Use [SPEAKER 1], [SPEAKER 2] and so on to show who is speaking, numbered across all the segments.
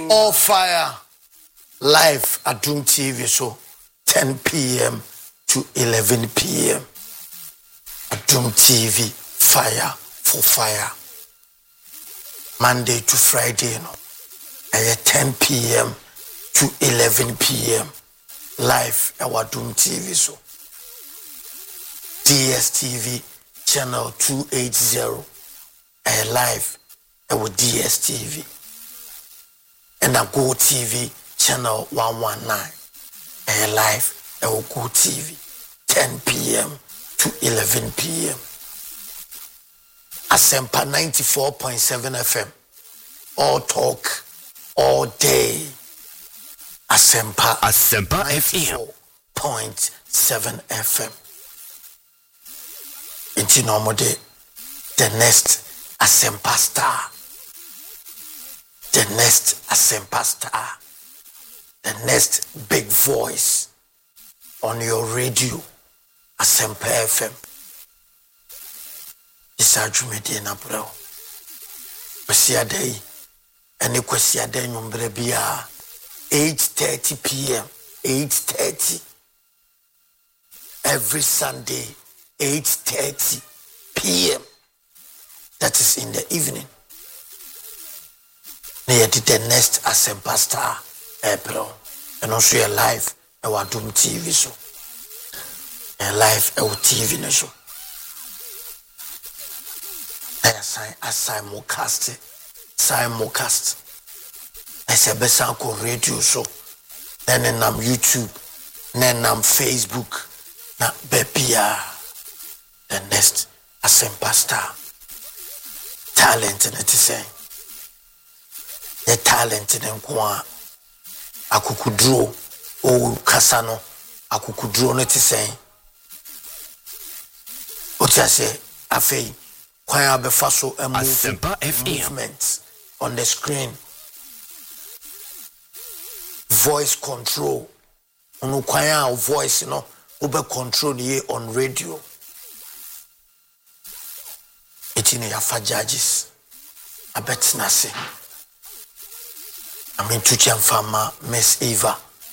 [SPEAKER 1] All fire live at Doom TV, so 10 p.m. to 11 p.m. at Doom TV, fire for fire. Monday to Friday, at 10 p.m. to 11 p.m. live at Doom TV, so DSTV channel 280 live with DSTV. And a Go TV channel 119 live Go TV 10 p.m. to 11 p.m. Asempa 94.7 FM. All talk, all day. Asempa FM 94.7 FM. Into normal day, the next Asempa star. The next Asempa star, the next big voice on your radio, Asempa FM. Isaju Medina bro. Kwesi day, any kwesi day nyumbre biya 8:30 p.m. 8:30 every Sunday 8:30 p.m. That is in the evening. Near the next Asempa star, April, and also a live our Doom TV show, a live our TV show. Simulcast, as a besanko radio show, then on YouTube, then on Facebook, na Bepia, the next Asempa star, talent and it is saying. The talent in Nkwa akukudro o kasano akukudro no te sen o ti ase afei kwan abefa so movement on the screen, voice control ono kwan voice no obe control ye on radio etini ya fa judges abetina se I mean, Tuchan Farmer, Miss Eva,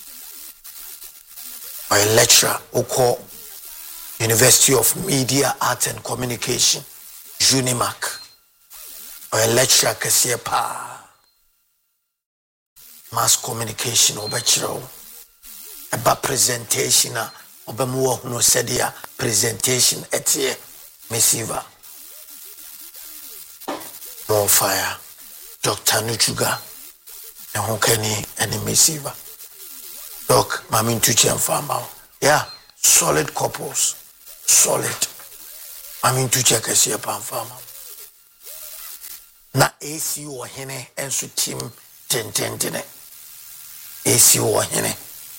[SPEAKER 1] or a lecturer who call University of Media, Art and Communication, Unimac, or a lecturer Kasiepa, Mass Communication, or bachelor, about presentation, or Bemua no sedia presentation at here, Miss Eva. More fire, Dr. Nuchuga. Who can any missive? Doc, Mamin Tuchi and Farmer. Yeah, solid couples. Solid. Mamin Tuchi can see a pan farmer. Na AC or Hene and so team 10 AC or Hene.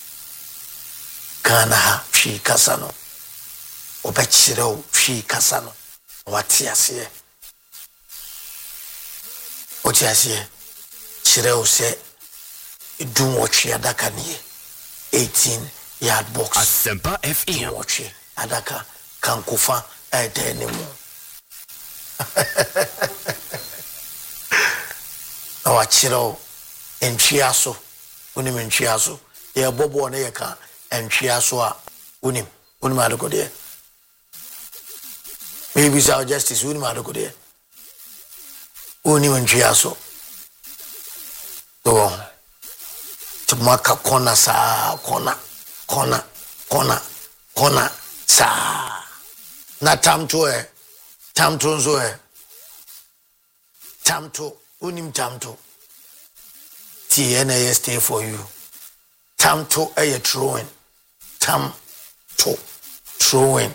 [SPEAKER 1] Kanaha, she Casano. Obechiro, she Casano. What's here? What's here? Chireo say do watch adaka nie 18-yard box
[SPEAKER 2] Asempa FM
[SPEAKER 1] watch adaka kankufa edenemu na chireo entwiaso unim entwiaso ye bobo na ye ka entwiaso a unim adoko de maybe so justice unim adoko de unim entwiaso to maka corner sa corner sa na tamto nzo tamto unim tamto TNA stay for you tamto throwing throwing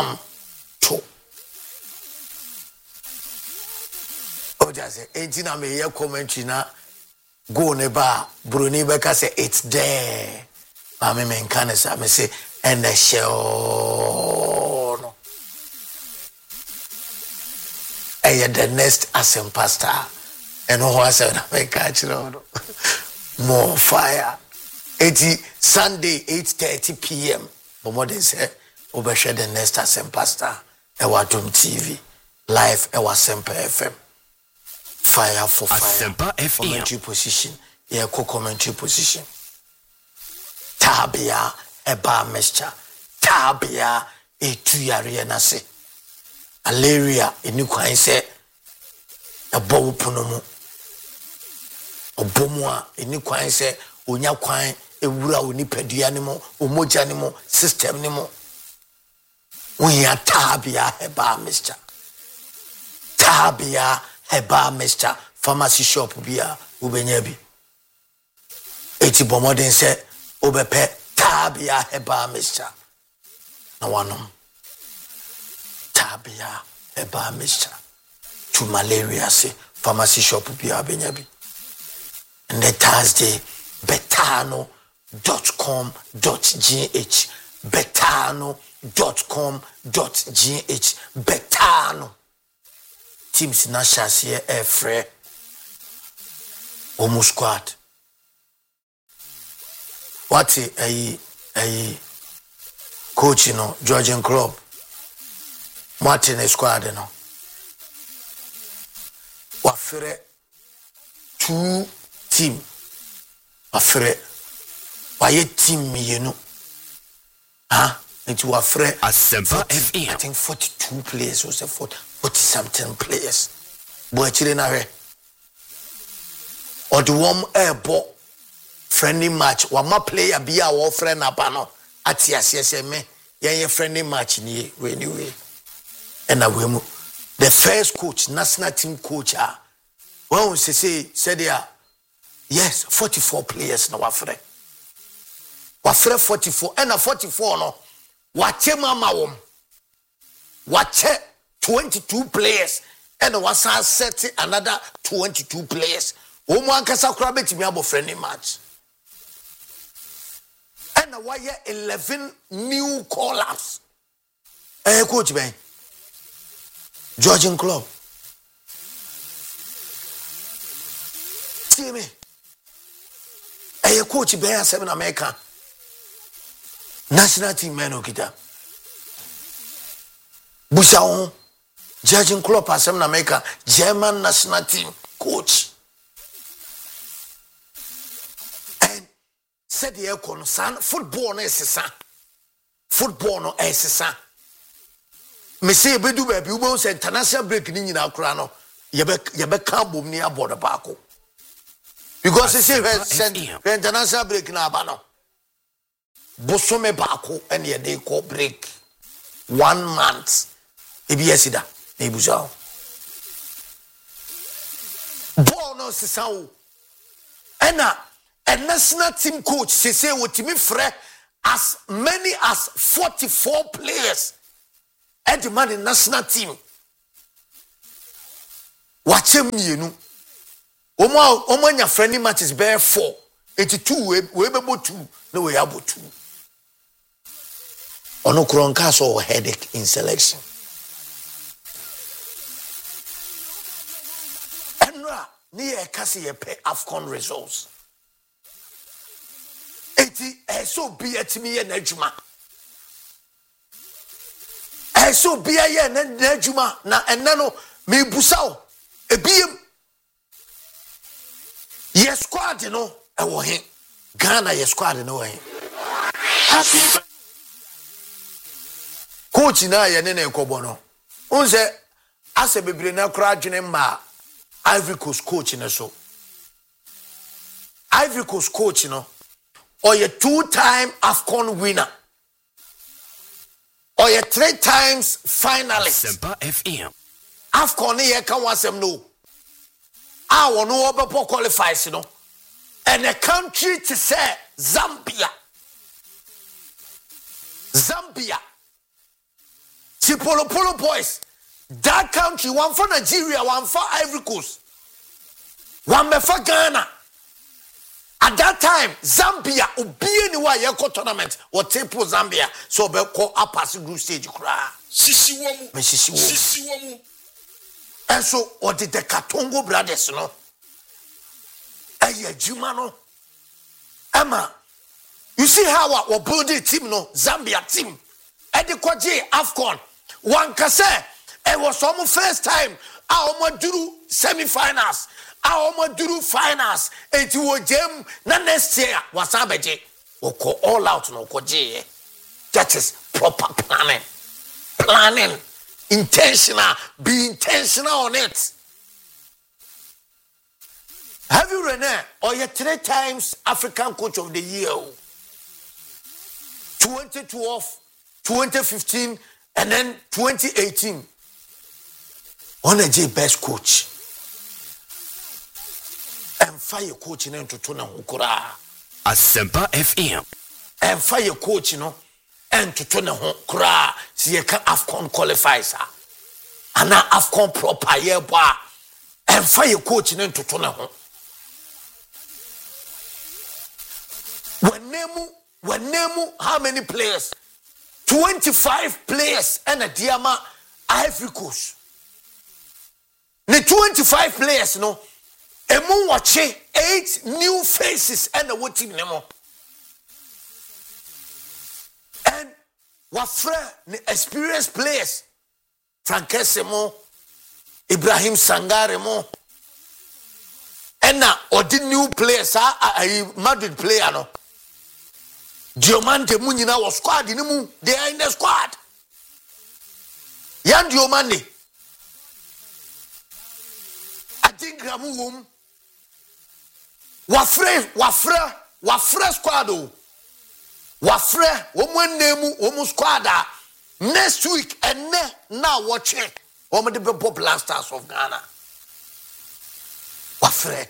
[SPEAKER 1] o just say 18 am here commentary na go neba Bruni Beka say it's there. Mami menkane sa me say and the show no. The next Asempa star. And who I said I catch no. More fire. 80 Sunday 8:30 p.m. But what they say Obeshe the next Asempa star. Ewa Doom TV live Ewa Asempa FM. Fire for fire.
[SPEAKER 2] Asempa FM.
[SPEAKER 1] Commentary position yeah, co-commentary position. Tabia eba mixture. Tabia etu yare na se. Alaria eni kwan se ebo pono mu. Obomu a eni kwan se onya kwan ewura oni padua ne mo, omoja ne mo, system ne mo. Unya tabia eba mixture. Tabia eba mixture pharmacy shop bia ubenya bi. Eti bomodin se obepe tabia eba mixture. Na wanom. Tabia eba mixture. To malaria se pharmacy shop bia ubenya bi. And the Thursday betano.com.gh betano.com.gh betano teams na shasiye efre omu squad wati ayi coach no Georgian club Martin squad no wafere 2 team wafere waye team miyenu into wafere
[SPEAKER 2] Asempa FM.
[SPEAKER 1] I think 42 players or 40 something players boy chile na we or the one airbo friendly match wama player be our friend abano ati asese me ye friendly match ni we anyway and awemu the first coach national team coach when we say said there yes 44 players na wafre 44 and 44 no wache mama wom wache 22 players and was set another 22 players omo ankasa kura betimi abo friendly match and why 11 new call-ups coach ben Georgian club see me coach ben 7 America national team man okita Bushao Georgian club asem na America German national team coach and said the econ san football no esesa me say bedu ba bi ubo say international break ni nyina akura no ye be ka bom ni abodo baako because say international break na aba no bosome baako and ye dey call break 1 month ebiesida na ibuza ball no sisa and a national team coach say wotimi frɛ as many as 44 players at the man in national team wachem mienu omo nya friendly matches bear 4 82 we bebo 2 no we abo 2 ono kronka so headache in selection enra ni e kasi ye pay AFCON results eti so be etimi ye n'adwuma so be ye n'adwuma na enna no me busaw ebiem ye squad no e wo he Ghana ye squad no wo he coach na ye ne ekobo no unse ase bebre na kra adwene ma Ivory Coast coach ne so Ivory Coast coach no or a 2-time AFCON winner or a 3 times finalist
[SPEAKER 2] Asempa FM.
[SPEAKER 1] AFCON ye kan wasem no I no obepo qualifies no and a country to say Zambia Polo boys that country one for Nigeria one for Ivory Coast one for Ghana. At that time, Zambia obi anywhere yeko tournament or tempo Zambia so be call up as group stage kra. Sisiwomu. And so or the Katongo brothers no. Juma no. Emma, you see how we build a team no Zambia team. Edikwaje AFCON. One kase It was almost first time. Our duru semi-finals. Our duru finals. It was gem. Na next year was abeje. Oko all out no koje. That is proper planning. Planning. Intentional. Be intentional on it. Have you René? Or you 3 times African Coach of the Year? 2012, 2015, and then 2018. On a J best coach. And fire coach in Totona Hukura.
[SPEAKER 2] Asempa FM.
[SPEAKER 1] And fire coach, and Totona Hukura. See, you can AFCON qualifies. And now AFCON proper year bar. And fire coach in Totona Hukura. When name how many players? 25 players and a Diama Ivory Coast. The 25 players, no. Emu watche 8 new faces and a what team nemo. And wafre the experienced players. Frankesemo, Ibrahim Sangaremo. And now or the new players a Madrid player no. Diomande Munina was squad in the moon. They are in the squad. Yan Diomande. I think Ramum Wafre squad. Wafre, woman name, woman squad. Next week and now watch it. Woman the popular stars of Ghana. Wafre.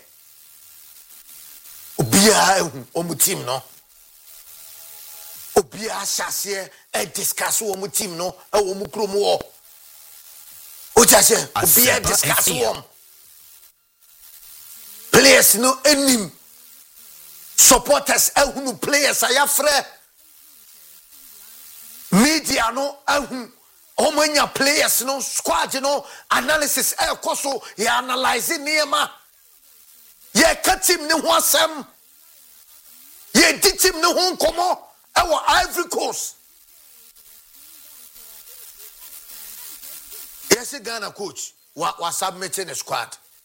[SPEAKER 1] Obia team no. Obia Shasia and discuss one team no a woman chromo. Ojase Obia discuss one. Players no enim. Supporters who players are free. Media no omanya players no squad no analysis koso ye analyze niema. Ye cut him ne ho asem. Ye dit him ne ho nkomo. Our Ivory Coast. Yes, Ghana coach was submitting a squad.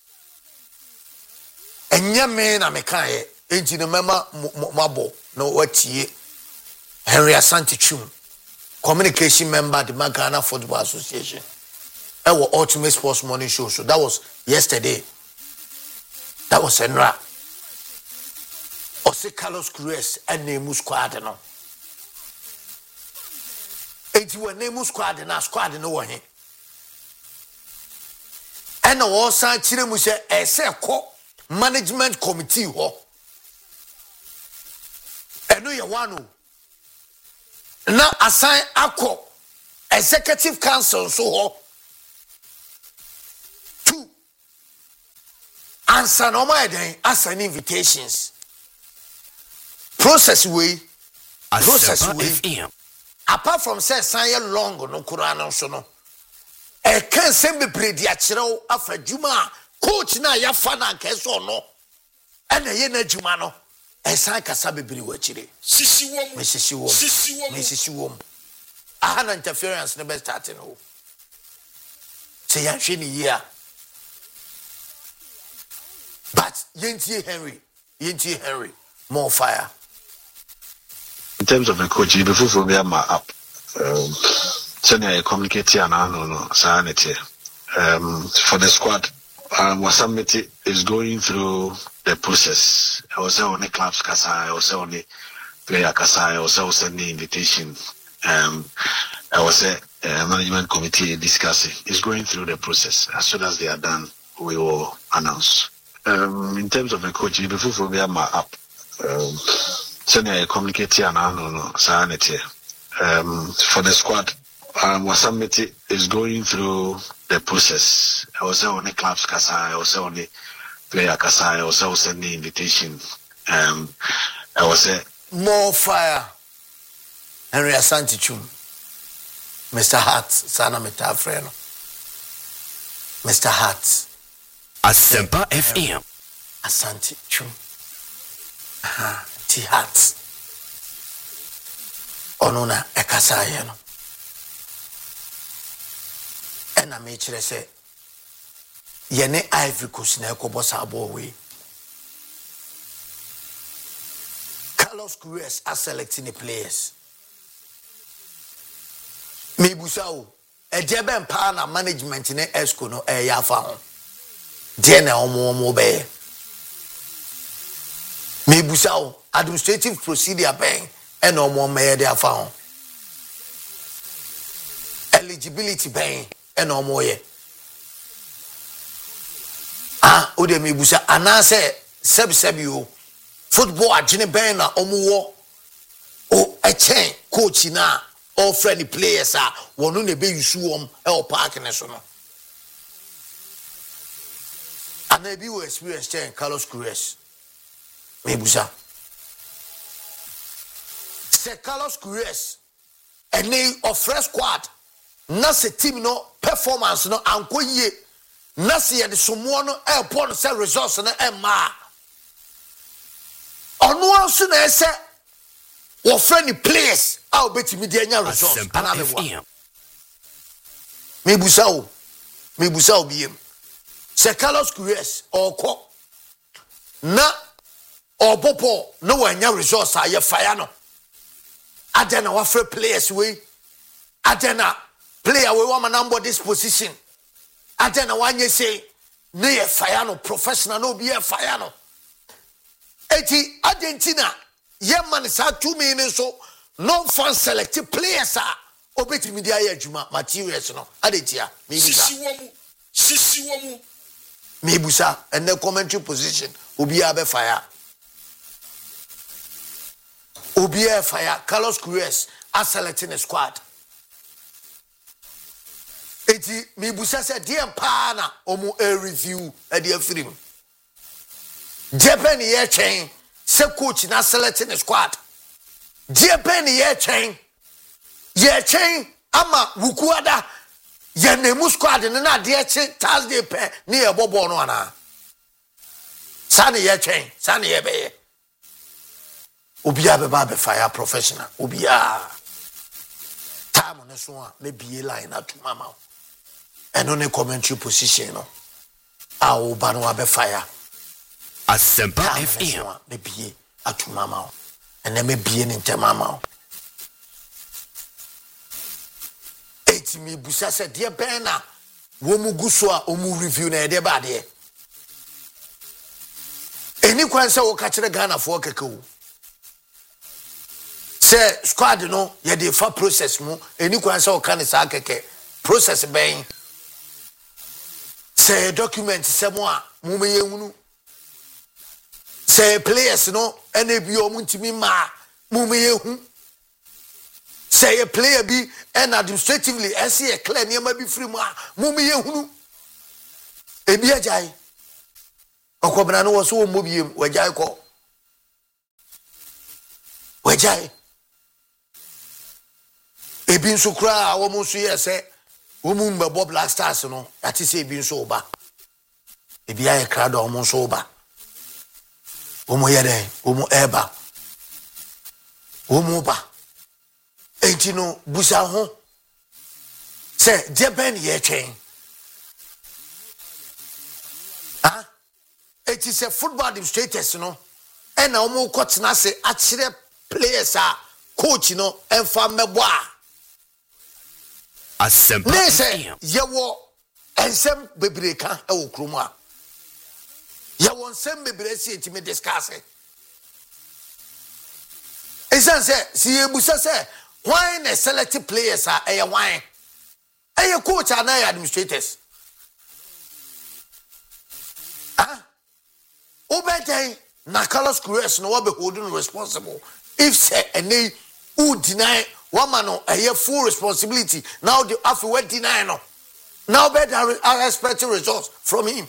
[SPEAKER 1] And young man, I'm a kind engine member Mabo, no what ye Henry Asante Chum, communication member, the Ghana Football Association. Our Ultimate Sports Morning Show. So that was yesterday. That was Enra. Ose Carlos Cruz and Nemu squad no. Enti we name squad na squad no wo he and wo san kire mu se ese ko management committee ho eno ye wanu na assign akọ executive council so ho 2 answer no my den assign invitations process way apart from say sign long no Quran so no e kan sem be predi a kire afa juma coach na ya fa na nke so no e na ye na juma no e san kasa be biri wa kire sisi wom aha interference no be starting no say ya hwe ni year but yentie Henry more fire.
[SPEAKER 3] In terms of the coach, before we have my app, senior communicator and sanity. For the squad, Wasamiti is going through the process. I was on the clubs Kasa, I was on the player Kasa, I was sending invitation. I was a management committee discussing. It's going through the process. As soon as they are done, we will announce. In terms of the coach, before we have my app, senior communicator and sanity. For the squad, Wasamiti is going through the process. I was on the clubs Kasa, I was on the player Kasa, I was sending invitation. I was
[SPEAKER 1] more fire. Henry Asante Chum, Mr. Hart, Sana Metafreno, Mr. Hart,
[SPEAKER 2] Asempa FM,
[SPEAKER 1] Asante Chum, T Hart, Onuna Ekasayeno. and I make sure say yene Ivory Coast na ekobo sabo we Carlos Queiroz are selecting the players. Me busao e jebe mpa na management ne esco no e ya fa ho de na omo be me busao administrative procedure ben e na omo me de afa ho eligibility ben e na omo ye o de me busa anase sebi o football agene ben na omo wo o e chen coach na all friendly players are one on the baby suom el park in a summer. And maybe we experience Carlos Queiroz. Maybe sir. Say Carlos Queiroz and they of fresh squad. Nasi team no performance no anko ye. Nasi ya the someone airport say resource na emma. Onu so na say or friendly players, I'll bet you media results. Another one. Maybe so be him. Say Carlos Queiroz or co na or popo no one your results are your fire no. Adena offer players way. Adena player we want number this position. Adena one you say near fire no professional no be a fire no. Eti Argentina. Ye man sa 2 minutes so non fan selected players are obeti media adwuma materials no adetia me busa and the commentary position obi abe fire Carlos Queiroz are selecting a squad eti me busa say dem pa na omu a review e dey film Japan ye chain se coach na selecting a squad. Dear Penny ye chain ama wukuada ye nemu squad na dear chain Thursday pe near bobo no ana. Sani ye chain, sani ye be. Ubia be ba fire professional. Ubia time on so maybe a line at mama. And on a commentary position no. Awo ba no be fire.
[SPEAKER 2] Asempa FM.
[SPEAKER 1] Maybe at mama. And then maybe in mama. Eti mi busa said, dear Bena, womu guswa omu review na de bade. Eni kwansa wo ka kire Ghana fo keke say squad no ye dey fa process mu eni kwansa wo ka ne sa keke process ben say document se mo a mu me yehunu say players no ene bi o muntimi ma mu me yehu say a player bi and administratively ese e clear niam bi free mu a mu me yehunu e bi ajai okobna no wo so wo mobiem wajai ko wajai e bi nso kra wo mu so yese wo mu mbebo Black Stars no ati say bi nso oba e bi aye kra do wo nso oba Omo yere, omo eba. Omo ba. Enti no busa ho. Se je ben ye chen. Eti se football administrators no. E na omo kwotena se akire players a coach no emfa mebo a.
[SPEAKER 2] Asempa.
[SPEAKER 1] Ne se ye wo ensem bebreka e wo kromo a. Ya won sem bebresi etime discuss it. Esan say ebusa say why na select players are e why e coach and administrators obey na Carlos Queiroz no be holding responsible if say any who deny one man no full responsibility now the after we deny no now better are expecting results from him.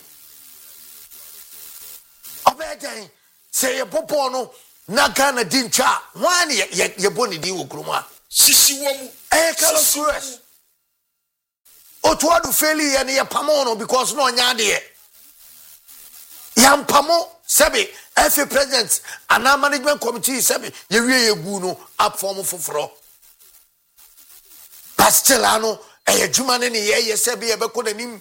[SPEAKER 1] Obey say a popo no na Ghana dincha one ye boni di okroma
[SPEAKER 3] sisi womu
[SPEAKER 1] Carlos Queiroz otuadu feli ye ye pamo no because no nya de yam pamo sebe FA president and management committee sebe ye wie ye gu no up form foforo pastelano ɛyɛ adwuma ne yɛyɛ sɛ bi yɛbɛkɔ n'anim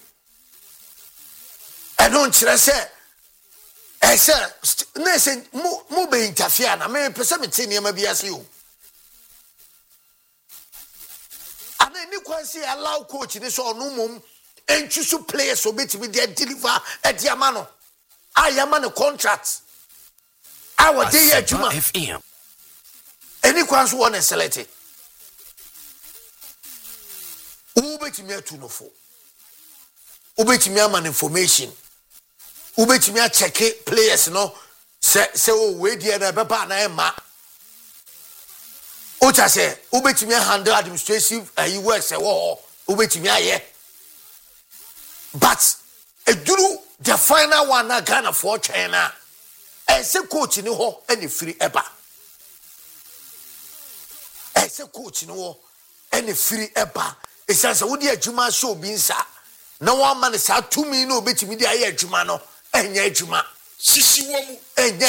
[SPEAKER 1] ɛno nkyerɛ sɛ ɛsɛ na ɛsɛ mo bɛ interfere na me pɛ sɛ mete nneɛma bi ase o ana ni kwansi allow coach ni so ɔno mom entwisu players obetimi dey deliver ɛde ama no ayama no contract our day adwuma FM any kwanso won select ubetimi atu no fo ubetimi ama information ubetimi a check players no se o we dey na beba na ema Ocha say ubetimi handle administrative work say wo ubetimi aye but eduru the final one na Ghana for China say coach ni ho any free eba say coach ni ho any free eba e say wo di adwuma show bi nsa na one man say 2 million no ubetimi di aye adwuma no enya adwuma sisi wo mu enya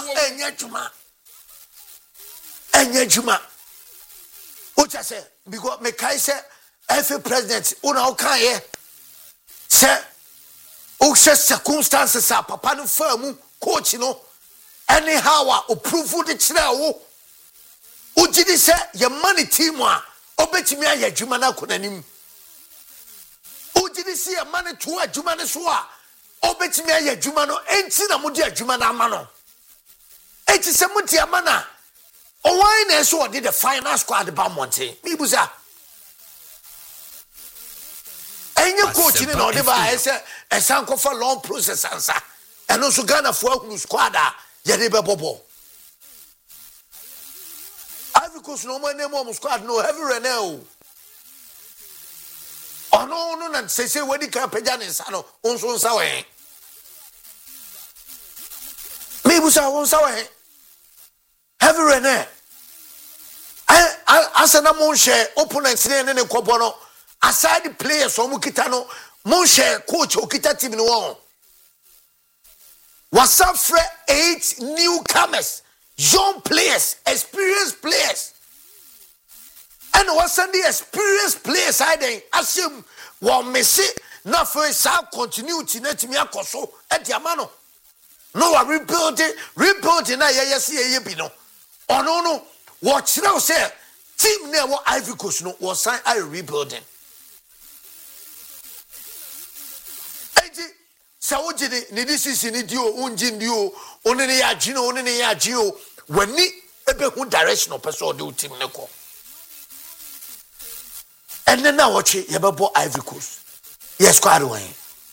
[SPEAKER 1] adwuma Ocha say because me kai say FA president una okaye say o circumstances are papa no famu coach no anyhow approve the kire wo o gidi say your money team a obetimi aye adwuma na konanim o gidi say your money to adwuma ne so a obetimi aye adwuma no enti na mo di adwuma na ama no enti say mo di ama na oh, why na so did the final squad ba monte me buza enye coach ni no de ba ese esanko for long process ansa eno so Ghana for akunu squad a ye de be bobo Ivory Coast no mo name mo squad no heavy renel ono no na sese wedi ka pagya ne nsa no onso nsa we me buza onsa we heavy renel asana mo share opponents ne ne kobo no aside players o mu kita no mo share coach o kita team no won wasafre 8 newcomers young players experienced players and wasn't the experienced players I dey assume one messy na for sa continuity na timi akoso e dia ma no rebuilding na ye bi no ono no watch now say team na wo Ivory Coast no was sign I rebuilding enti sa ojide ni this ni dio unji dio onene ya gino wani ebe hu direction of person the team ne ko and then now watch ye bebo Ivory Coast yes squad way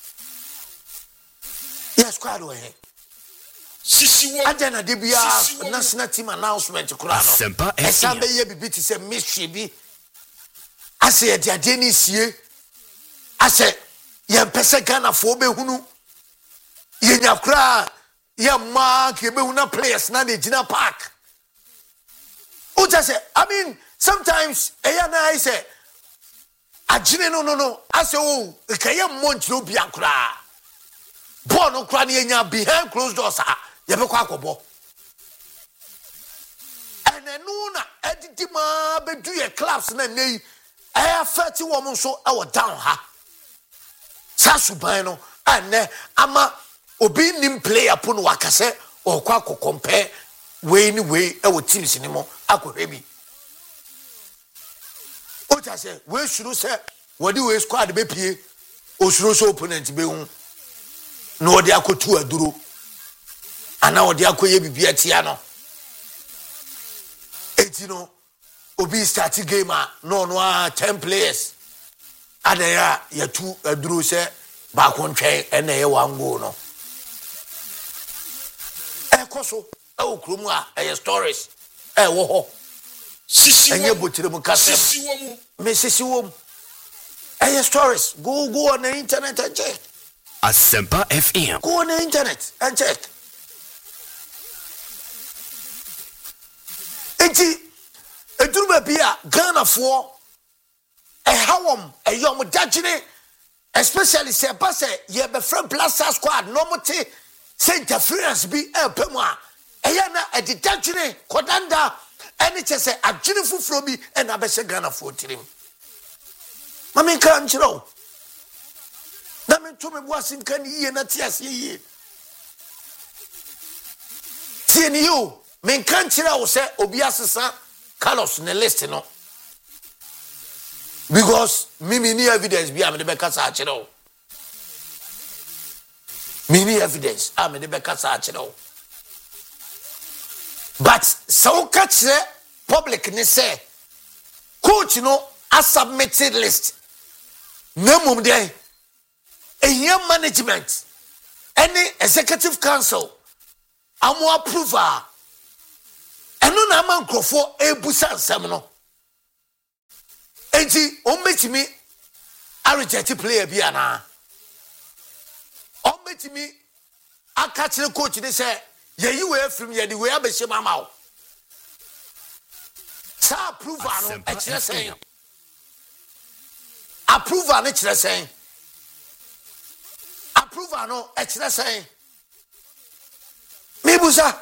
[SPEAKER 1] Sisi wo agena de bia national team announcement kura no esambe ye bibi ti se mystery bi ase ye dia de ni sie ase ye pese Ghana fo be hunu ye nya kura ye mark ye be huna players na de gina park o just say I mean sometimes eya na I say agine no ase o kaye monthly obi akura ball no kura na ye nya behind closed doors yebekwa akobo enenu na edidi ma bedu ye clubs na nei afeti wo mo so e down ha sa suban no ane ama obi nim player po no wakase okwa compare we ni we e wo teams ni mo akohwe bi o ta se we shuru se wodi we squad be pie o shuru so opponent be hu no odi akotu aduro ana odi akoye bibia tia no eti no obi start game no 10 players adaya ya tu aduro se ba kontwen ene ye one goal no ekoso e okromu a stories wo ho sisi enye botire mu kasem sisi wo mu stories go on the internet and check
[SPEAKER 2] Asempa FM
[SPEAKER 1] go on the internet and check enti eduruma bia Ghana for hawom yom dagene especially say pass ye be friend blaster squad no mote say interference bi pemu a eya na edidagene kodanda eni che say agene fufuro bi na be se Ghana for tirim Mami kan chiro. Na me to me boasin kan yie na ti ase yie. Tie ni yo, me kan chiro wo se obi asesa Carlos ne list no. Because me ni evidence bi am de be kasa chiro. Me ni evidence am de be kasa chiro. But so catch the public ne say coach no a submitted list. Nemum dey a year management any executive council amo approval eno na man crofo ebusa nsem no enti o metimi a reject player bi ana o metimi aka kire coach ne say ye we film ye di we abehye mama o sa approval no e kire say approval ne kire say approval no e kire say me busa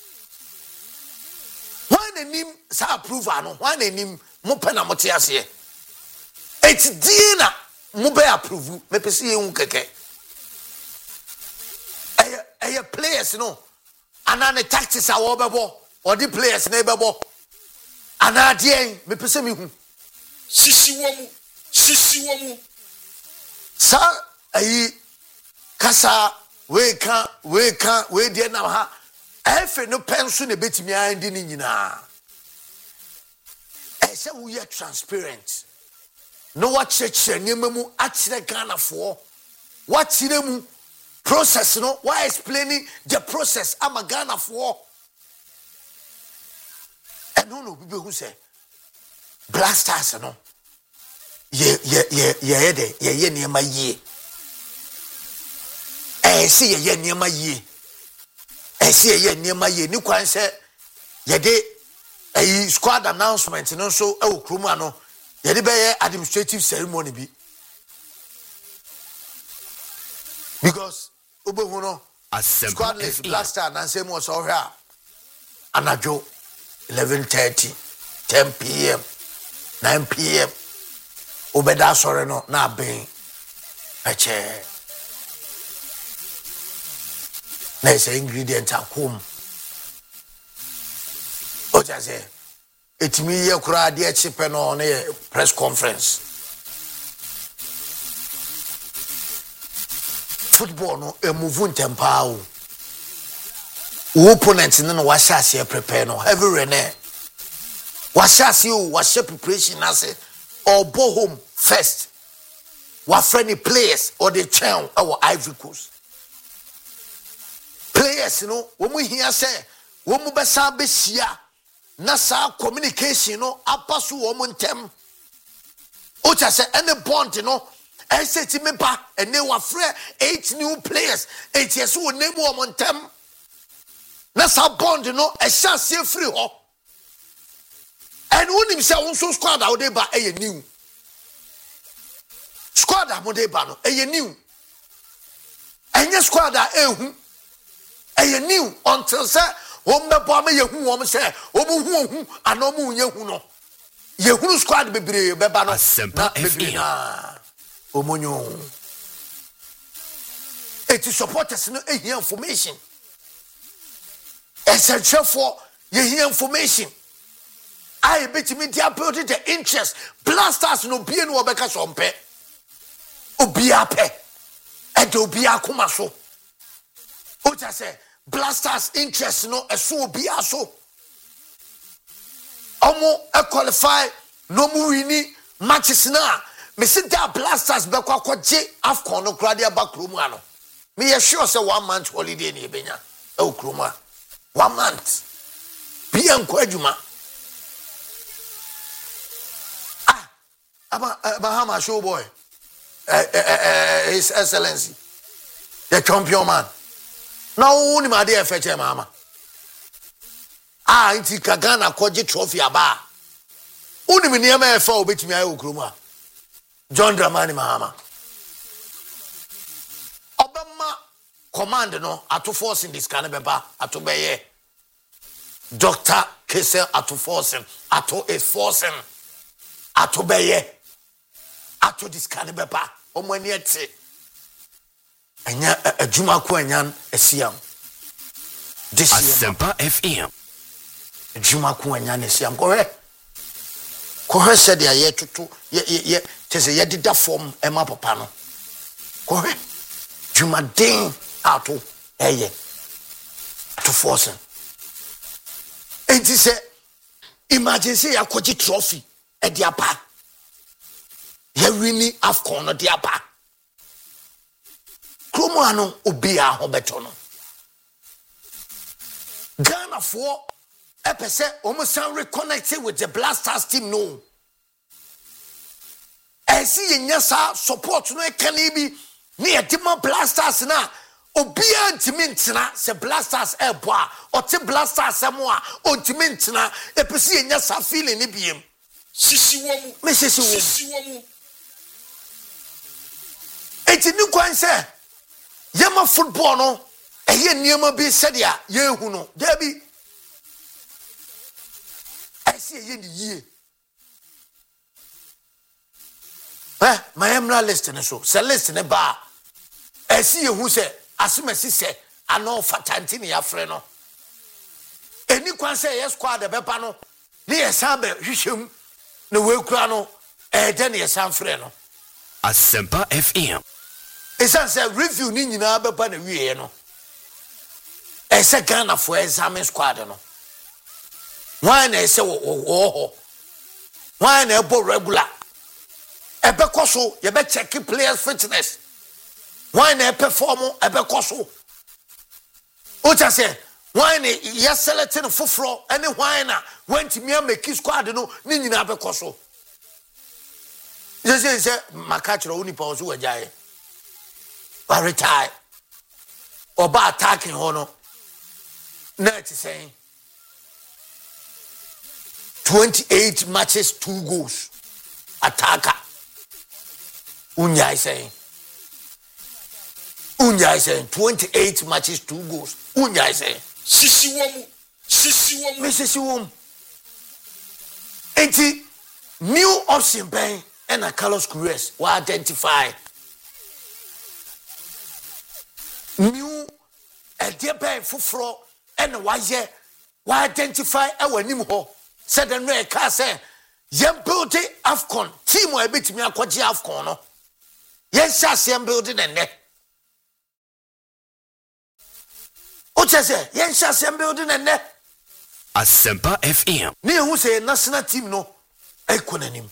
[SPEAKER 1] when enim sa approval no when enim mo pe na mo te ase eti die na mo be approve me pese ye hu keke eye players no ana ne tactics a wo bebo or the players na bebo ana die me pese me hu sisi wo mu sa ayi kasa we die na ha efe no penso ne betimi andi ni nyina ese wo ye transparent no what church nyemamu akire Ghana for what chiremu process no why explaining the process am a Ghana for and no be who say blasters no ye niema ye see ye niema ye see ye niema ye ni kwan say ye de squad announcement no so e okroma no ye de be administrative ceremony bi because obehu no squad list blaster na say mo so hwa anajo 11:30 10 p.m. 9 p.m. obeda sore no na ben eche na say ingredient akom o ja say etimi ye kura de echipe no na press conference football no e move ntempa o opponent no wa shase prepare no heavy rene wa shase o wa shape preparation na say or go home first wa friendly players or the town our Ivory Coast players no wo mu hia say wo mu besa be hia na sa communication no apaso wo mu ntem o cha say any bond no I say to me pa and they were free 8 new players 8 years wo name wo mu ntem na sa bond no e sha say free ho and when him say won so squad out dey ba e new squad am dey ba no e new enye squad a ehu e new until say won be bo ma yehu won say wo hu ana mu yehu no yehu squad bebre be ba no na bebre na omonyo it is supporters no e hear information essential for you hear information I bet me dia build the interest blasters no bie no obeka sompe obia pe e do obia koma so o ja say blasters interest no eso obia so omo e qualify no mu wini matches na me see that blasters be kwakoje afcon no krade abakrom ano me ye sure say 1 month holiday ni ebenya e okroma 1 month bia nkwadwuma Bahama show boy, His Excellency, the champion man. Now only my dear fetch mama. Inti Kagana koji trophy aba. Only me near me for bit me Ukruma. John Dramani Mahama. Obama command no atu force in this canabeba atu beye. Dr. Kessel atu force atu is forcing atu beye. ato discard beba omo ani ete anya adwuma ko anyan asiam this year
[SPEAKER 2] Asempa FM
[SPEAKER 1] adwuma ko anyan asiam ko he said ya yetutu ye tese ye dida form ema papa no ko he dwuma den ato eye to force enti se imagine say yakoji trophy e dia pa ye winning AFCON no dia pa kromo ano obi a ho beto no Ghana for epese almost reconnected with the Blasters team no I see nyasa support no can be near Dima Blasters na obi antimintina se Blasters eboa or te Blasters amoa ontimintina epese nyasa feeling ni biem
[SPEAKER 4] sisi womu
[SPEAKER 1] eti ni kwan se yema football no eye niema bi sedia ye hu no debi asi eye ni yie my emra list ne so se list ne ba asi ye hu se asimasi se ano fatanti ne afre no eni kwan se ye squad be pa no ne ye sabe hwehwem ne we kura no de ne ye sanfre no
[SPEAKER 2] Asempa FM
[SPEAKER 1] esan se review ni nyina be pa na wie no ese Ghana for examine squad no why na ese wo why na ebo regular ebe koso ye be check players fitness why na perform ebe koso o cha say why na ye selecting foforo any why na went me make squad no ni nyina be koso je makachiro uni pa ozo wajaye ba retire oba attacking hono net saying 28 matches 2 goals attacker unyai saying 28 matches 2 goals unyai saying
[SPEAKER 4] sisi womu
[SPEAKER 1] enti new option ben and a Carlos Cruz will identify new a dear ben fufro and why identify our name ho said the no car say yem build AFCON team will bit me akwaji AFCON no yes yem building and net o say yes yem building and net
[SPEAKER 2] Asempa FM
[SPEAKER 1] ni who say national team no ekonanim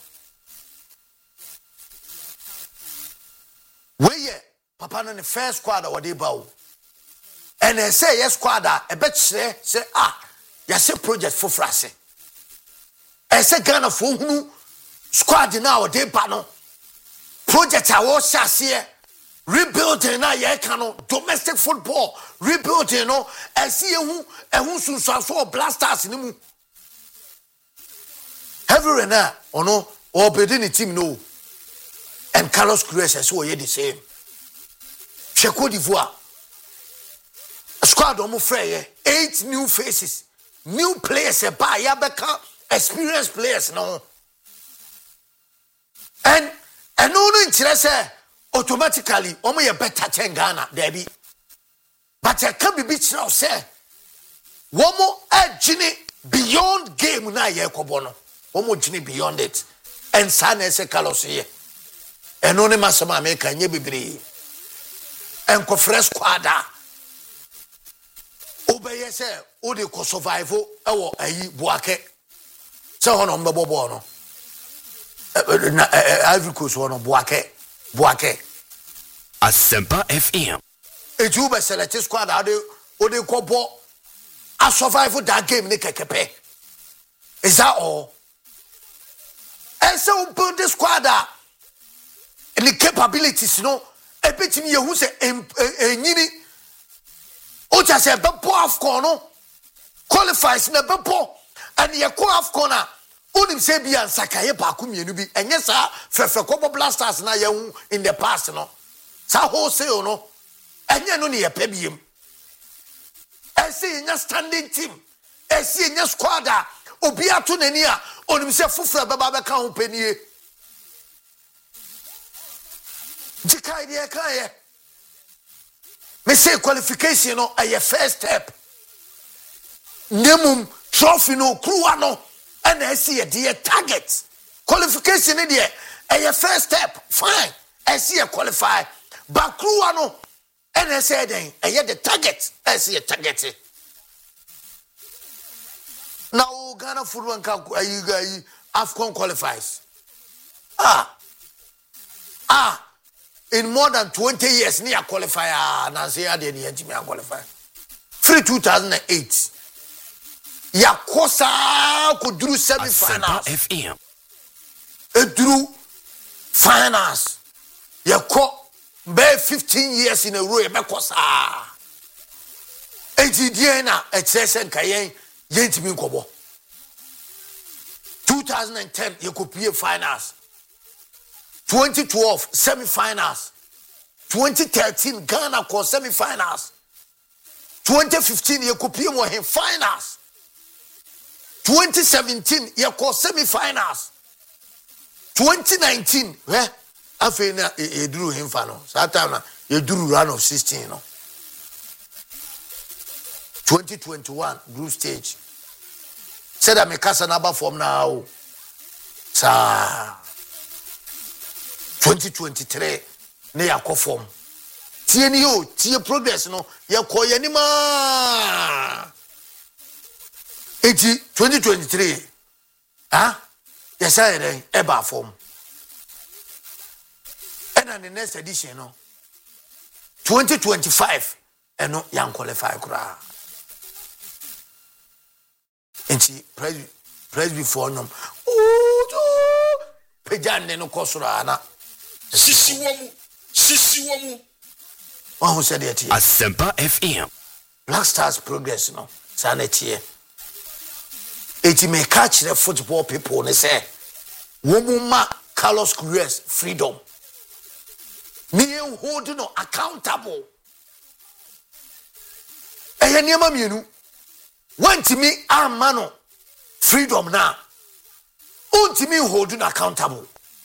[SPEAKER 1] we papa no the first squad or they bow and they say yes squad a bet say yes project for frase I say Ghana for who squad now they no project I was here rebuilding now ye can domestic football rebuilding no I see who so Blasters in mu every na ono or building the team no and Carlos Cruz so ye the same Côte d'Ivoire squad omo frey 8 new faces new players ba ya beka experienced players no and no interest automatically omo ye better than Ghana debi but I can be now say womo agini beyond game na ye kobo no womo gini beyond it and sana se Carlos here and only masama America nye bibiri and ko fresh squada obeye se o de ko survive ewo ayi buake se hono mbebo no Ivory Coast hono buake
[SPEAKER 2] Asempa FM
[SPEAKER 1] eju be select squad o de ko bo a survive that game ne kekepe is that all and so build the squad and the capabilities no e betimi ye hu se enyini o cha se be po AFCON no qualifies na be po and ye ko AFCON na onim se bia nsaka ye ba ko mienu bi enye sa fefe ko Blasters na ye hu in the past no sa wholesale no enye no ne ye pa biem e se nya standing team e se nya squad obi ato nani a onim se fufura be ba be ka ho panie Jika idea kaya. Me say qualification no a first step. Nemum trophy no kruwa no and I see a dear target. Qualification idea a first step. Fine. I see a qualify. But kruwa no and I say then I the target. I see a target. Now Ghana football you AFCON qualifies. In more than 20 years, near qualifier, Nancy Adi and qualify. Free 2008. Yakosa could do semi-finals.
[SPEAKER 2] FM.
[SPEAKER 1] It drew finals. Yako be 15 years in a row. Yakosa. 80 Diana at Session Kayen Yentimin Kobo. 2010 Yakopia finals. 2012 semi-finals. 2013 Ghana called semi-finals. 2015 Yakopia were in finals. 2017 Yakop semi-finals. 2019 I feel you drew him final. That time you drew run of 16. 2021 group stage. Said I'm a Casanaba from now. Sa 2023 ne yakɔ form tie ni o tie progress no yakɔ yanima eti 2023 yesa yɛn eba form ɛna the next edition no 2025 ɛno yan qualify kura enti press before no pejan ne no kosura na
[SPEAKER 4] Sisi womu.
[SPEAKER 1] Who said it here?
[SPEAKER 2] Asempa FM.
[SPEAKER 1] Black Stars progress, no. Sanity. It may catch the football people, they say. Womuma Carlos Cruz freedom. Me hold no accountable. Eyanema mienu. Want me mano freedom now. Want me hold no accountable.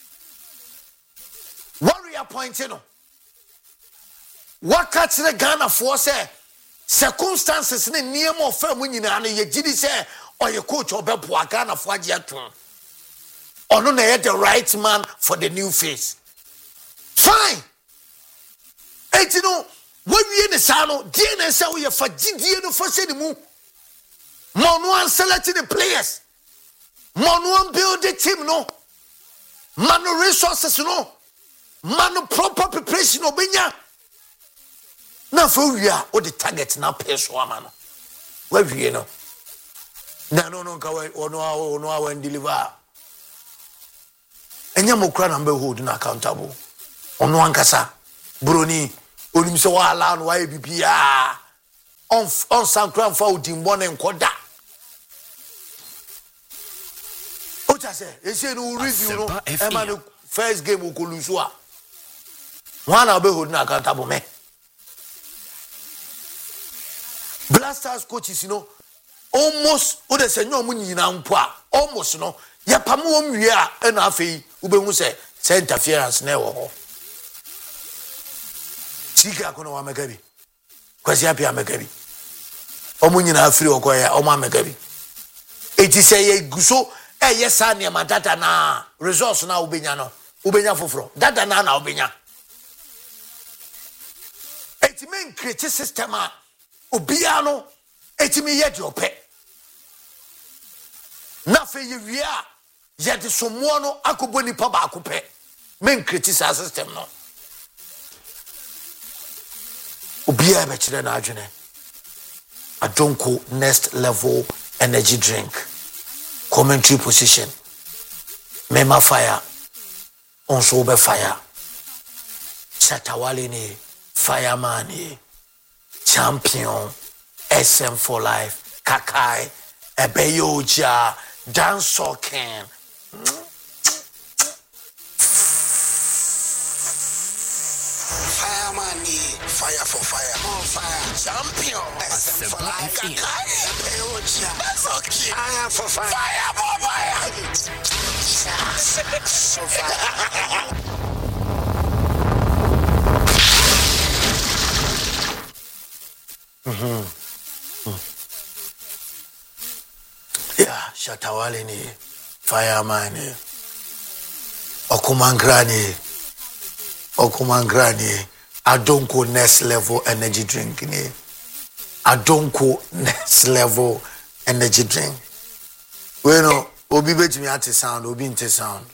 [SPEAKER 1] Warrior pointing no. What catch the Ghana for say circumstances ne nemo firm nyina no ye gidi say or your coach or bebo Ghana for agiaton. Or no na the right man for the new face. Fine. Et you know when we in the sano DNA say we for GD no for say the mu. Mono selecting the players. Mono build the team no. Manu resources no. Manu proper preparation obenya. Na for we are all the target na pay so amano. Where we know. Na no ka we ono when deliver. Enya mokra na mbe hold na accountable. Ono ankasa broni onim se wa ala no wa bibia. On sankran fa odimbo na enkoda. Ocha say, e say no review no e ma no first game okolusu a. One na be hold na accountable me. Blasters coaches, you know, almost what they say, no money in Ampua, almost, you know, Yapamu, we are an affair, Ube say, interference never. Sika Kono Magabi, Quasiapia Magabi, Omunina free or Goya, Oma Magabi. It is a guso, yes, Sanya Matata na resource now, Ubenyano, Ubenya Fufro, Data na Ubenya. It mean create system. Obiano etimi yet your pet. Nafe ye yet someone akuboni paba akupe. Men criticize system no. Obia bechire na adwene. Adonko next level energy drink. Commentary position. Mema fire. Onso be fire. Chatawali ni fireman ni. Champion, SM for life, Kakai, Ebeyoja, Dance Socken.
[SPEAKER 5] Fireman, fire for fire, on fire, champion, SM for life, Kakai, Ebeyoja, Dance Socken, fire for fire, fire for fire. So fire.
[SPEAKER 1] Yeah, Shatawale ni fireman ni Okumangra ni Adonko next level energy drink ni Adonko next level energy drink. We know obi betimi ate sound, obi inte sound.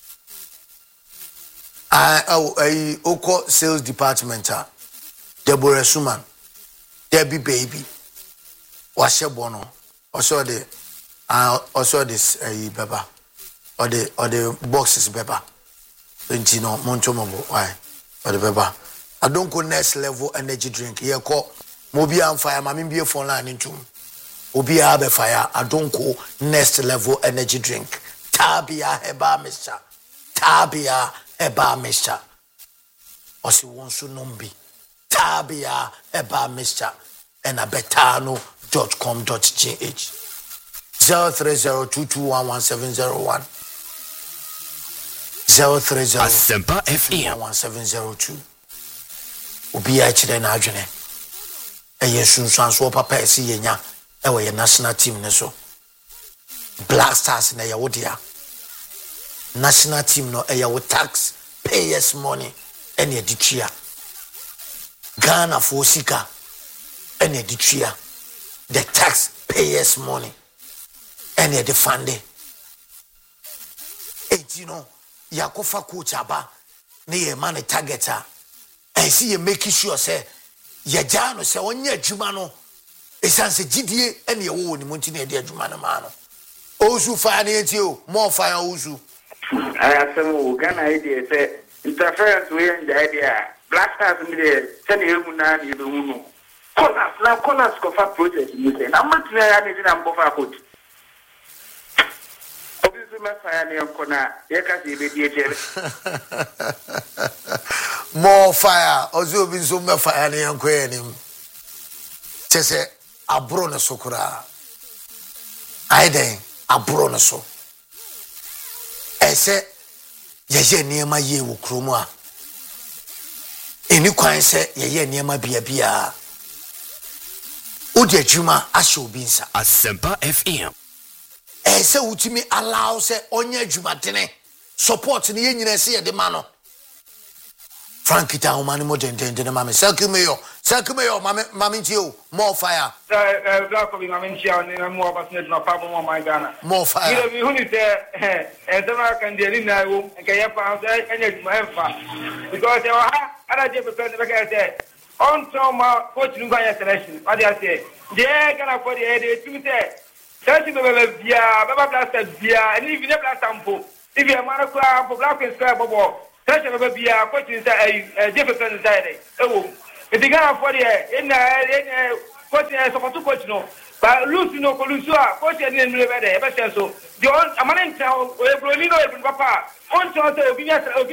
[SPEAKER 1] I oko sales department Deborah Suman, Debbie baby, washe bono, also this beba, or the boxes beba. Pentino Montomobo, why? Or the beba. I don't go next level energy drink. Here call Mobi and fire, mammy be a phone line into Obi abe fire. I don't go next level energy drink. Tabia heba Mr. Tabia heba Mr. Osi wonsu numbi. Tabia heba Mr. and abetano.com.gh 03022111701 030
[SPEAKER 2] Asempa FM
[SPEAKER 1] 1702 Obi a chire na adwene sunsan so papa esi yenya ye national team ne so Black Stars na ye wodia national team no ye tax payers money ene editua Ghana for sika ene editua the tax payers money ene the funding yakofa coach aba ne ye man targeter and see you make sure say ya jano say onye adwuma no esanse gidie ene ye wo ni monti na de adwuma no ma no ozu fire na enti o more fire ozu
[SPEAKER 6] ayasemo Ghana idea say interference we in the idea Black Stars me dey say na emu na ni be hu no corners go for project ni say na matna ya ni na mbofa coach
[SPEAKER 1] more fire ozo bi so me fire ne yanko yanim tese abro ne sokura aiden abro ne so ese ye niema ye wo kromu a eni kwan se ye niema bia odi adwuma ahye obi nsa
[SPEAKER 2] Asempa FM
[SPEAKER 1] ese utimi allow se onye adwumadene support ne yenyina se ye de ma no Frankie ta umani mo dendende mame sakumeyo mame ntio more fire
[SPEAKER 6] black of mame ntio ne mo abasne na pa mo my Ghana
[SPEAKER 1] more fire
[SPEAKER 6] you know who say ezema kan de ni na wo nke ye pa so enya adwuma emfa because e ha ada je pe ne be say on to ma coach nu ganya selection what they say they Ghana for the they tumi say Tati bebe bia baba blaster bia ni vine blaster mpo if you mara kwa mpo black square bobo tati bebe bia coach say different inside ewo the Ghana for the in coach support coach no but lose no ko lose a coach ni nle be there be say so the amane nta o ebroli no ebru papa on to say obi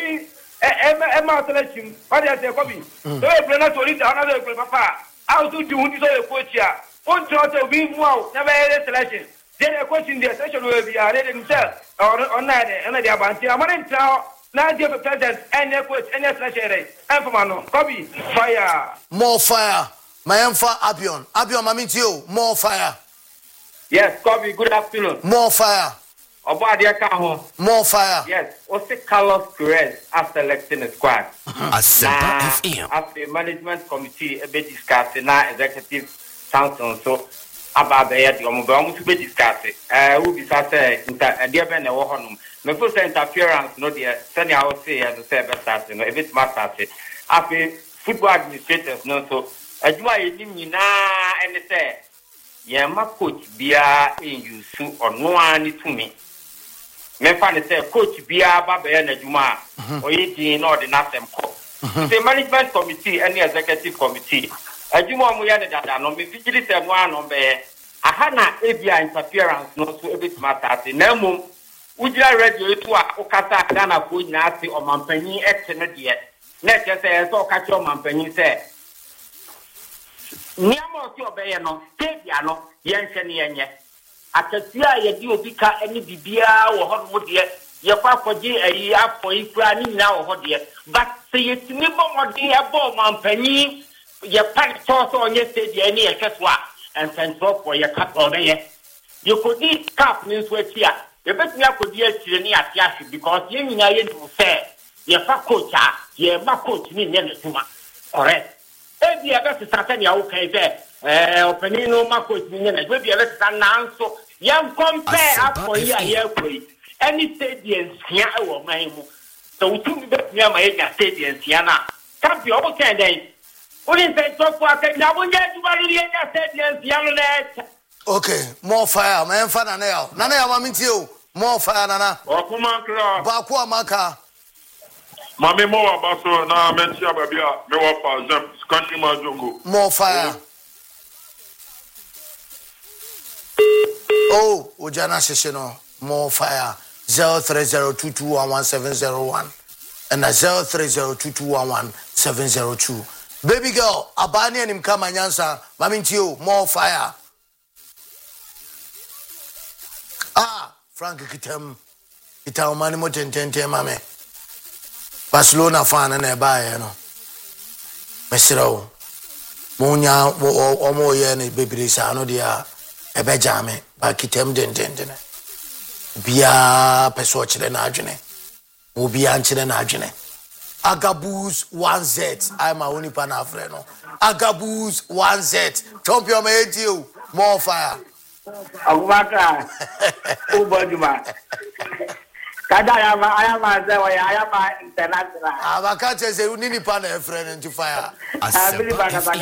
[SPEAKER 6] ma selection what they say kobi so ebru na to lead another ebru papa how to do hundi so coach ya on to be more never selection then a question the selection will be ready himself or not and the abanti amane nta na the president and coach and selection and for no kobi fire
[SPEAKER 1] more fire my emfa abion mame ntio more fire
[SPEAKER 6] yes kobi good afternoon
[SPEAKER 1] more fire
[SPEAKER 6] Obadia Kaho.
[SPEAKER 1] More fire.
[SPEAKER 6] Yes. Ose Carlos Perez as selecting the squad.
[SPEAKER 2] Asempa FM.
[SPEAKER 6] As the management committee a bit discussed na executive council so about the year almost to be discussed. Who be say dear Ben Wohonum. Me first interference no dear senior I would say as a service start no a bit master. After football administrators no so adwuma yini na and say yeah my coach bia in you so or no ani to me. Me fan say coach bia ba be na adwuma o yi no de na sem ko the management committee and the executive committee adwuma mo ya ne dada no me vigili say mo ano be aha na ebia interference no so e bit matter na mum ujira radio to a okata Ghana ko nyina ase o mampanyin ete no de na che say so ka che o mampanyin say niamo ti obeye no tebia no yenhwe ne yenye akasia ye di obika eni bibia wo ho no de ye kwa kwaji ayi afo ifra ni na wo ho de but say yetimi bo modin e bo mampanyin ye pan to so onye tebia ni ye hweso a and for ye ka obeye
[SPEAKER 7] you could eat cap means what here. You bet me I could hear Tiani because you mean I didn't say, you're a coach, you're my coach, me, Nenatuma. Correct. If you ever started your okay there, opening no my coach, it will be a little announced. So, young compare up for here, any stadiums here or my. So, we took me my stadiums here now. Can't be okay then. Wouldn't say so far, I won't get to stadiums, young lad.
[SPEAKER 1] Okay, more fire, man. Fana now. Nana, I'm into you. More fire, Nana. Bakwa Maka.
[SPEAKER 4] Mami more baso na mentia babia me wa pa jam country majungu.
[SPEAKER 1] More fire. Oh, Ujana Shishino. More fire. 0302211701 and 0302211702. Baby girl, Abani and him come and answer. Mami into you. More fire. Frank Kitam mani mo tentente mame Barcelona fan na ba ye no mesiro monya omo ye ne bebiri sa no dia e be jame ba Kitam dentente ne bia peso chire na adwene obi an chire na adwene Agabus 1Z I ma oni pa na afre no Agabus 1Z champion me you more fire
[SPEAKER 6] Agumaka, Uboduma. I am international.
[SPEAKER 1] Abaka say you need pan a friend into fire.
[SPEAKER 6] I believe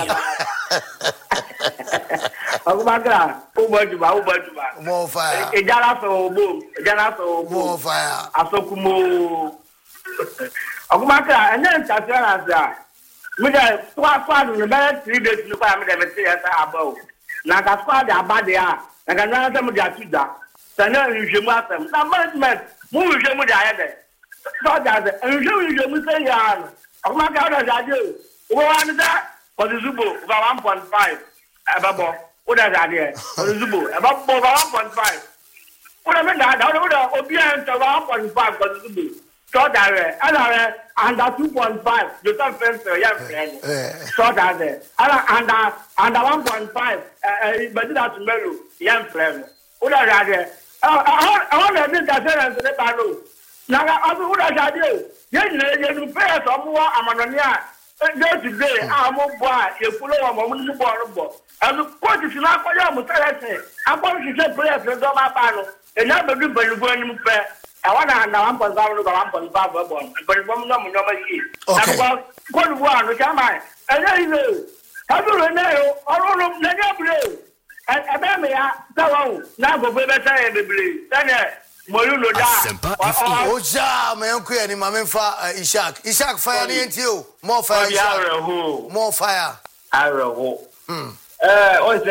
[SPEAKER 6] Agumaka, Uboduma.
[SPEAKER 1] More fire.
[SPEAKER 6] A jalaso boom, jalaso
[SPEAKER 1] more fire.
[SPEAKER 6] Asokumo. Agumaka, and then Tatiana. With a squad, remember 3 days to find me above. Now that's why they are bad there. And another time they are too dark. So now you must have some management. Move with the other. So that's it. And you say, oh my God, as I do. What is that? For the Zubo, about 1.5. Above. What is that here? For the Zubo, about 1.5. What I mean, that I would have obedient to 1.5 for the Zubo. So that under 2.5, you don't fence your young friend. So that under 1.5, but that's mellow, young friend. What are that? I want to think that I said, now I would have do. Yes, you pay some more Amazonia. Day today, I'm a boy, you pull over a moment to borrow. And the court is not for you, I'm going to say prayers to my panel. And never do, but you're going to pay. I want to have 1.5 but from number okay. Good one, come on. And then you have to know, or and now go better, then Moluno da.
[SPEAKER 1] Oja, my uncle and my Ishak. Ishak fire into you. More fire. More fire.
[SPEAKER 6] Arrow.